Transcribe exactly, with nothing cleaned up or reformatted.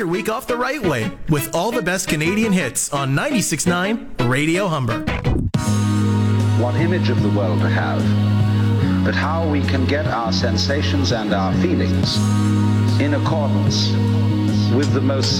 your week off the right way with all the best Canadian hits on ninety-six point nine Radio Humber. What image of the world to have, but how we can get our sensations and our feelings in accordance with the most